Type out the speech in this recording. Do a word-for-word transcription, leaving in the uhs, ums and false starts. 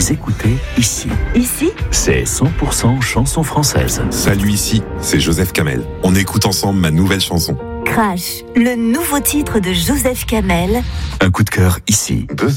Vous écoutez Ici. Ici, C'est cent pour cent chanson française. Salut, ici, c'est Joseph Kamel. On écoute ensemble ma nouvelle chanson. Crash, le nouveau titre de Joseph Kamel. Un coup de cœur ici. Deux